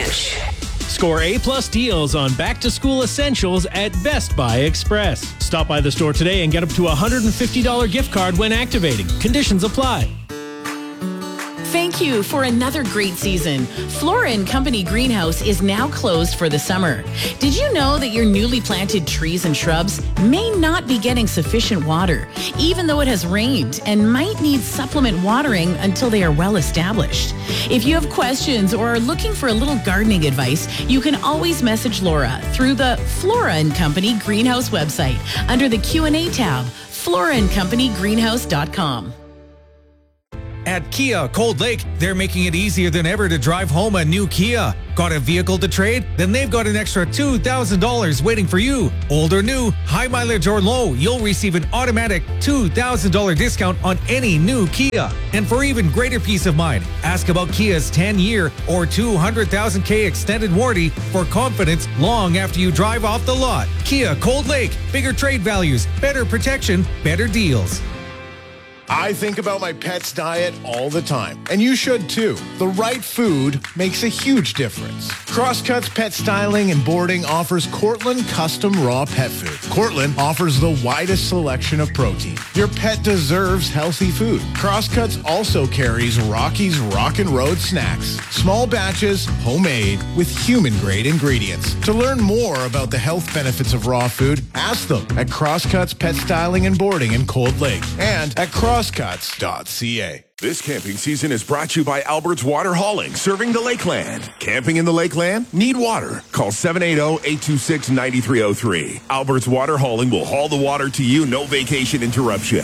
Ranch. Score A-plus deals on back-to-school essentials at Best Buy Express. Stop by the store today and get up to a $150 gift card when activating. Conditions apply. Thank you for another great season. Flora & Company Greenhouse is now closed for the summer. Did you know that your newly planted trees and shrubs may not be getting sufficient water, even though it has rained, and might need supplement watering until they are well established? If you have questions or are looking for a little gardening advice, you can always message Laura through the Flora & Company Greenhouse website under the Q&A tab, floraandcompanygreenhouse.com. At Kia Cold Lake, they're making it easier than ever to drive home a new Kia. Got a vehicle to trade? Then they've got an extra $2,000 waiting for you. Old or new, high mileage or low, you'll receive an automatic $2,000 discount on any new Kia. And for even greater peace of mind, ask about Kia's 10-year or 200,000K extended warranty for confidence long after you drive off the lot. Kia Cold Lake, bigger trade values, better protection, better deals. I think about my pet's diet all the time, and you should too. The right food makes a huge difference. Crosscuts Pet Styling and Boarding offers Cortland Custom Raw Pet Food. Cortland offers the widest selection of protein. Your pet deserves healthy food. Crosscuts also carries Rocky's Rockin' Road Snacks. Small batches, homemade, with human-grade ingredients. To learn more about the health benefits of raw food, ask them at Crosscuts Pet Styling and Boarding in Cold Lake and at crosscuts.ca. This camping season is brought to you by Albert's Water Hauling, serving the Lakeland. Camping in the Lakeland? Need water? Call 780-826-9303. Albert's Water Hauling will haul the water to you, no vacation interruption.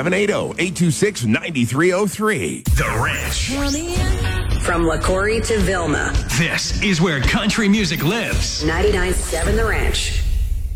780-826-9303. The Ranch. From LaCorey to Vilma. This is where country music lives. 99.7 The Ranch.